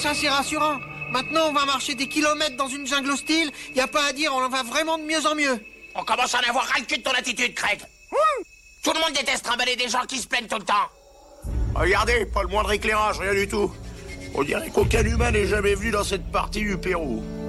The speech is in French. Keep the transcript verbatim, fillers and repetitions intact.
ça c'est rassurant. Maintenant, on va marcher des kilomètres dans une jungle hostile. Y a pas à dire, on en va vraiment de mieux en mieux. On commence à en avoir ras le cul de ton attitude, Craig. Mmh. Tout le monde déteste trimballer des gens qui se plaignent tout le temps. Regardez, pas le moindre éclairage, rien du tout. On dirait qu'aucun humain n'est jamais venu dans cette partie du Pérou.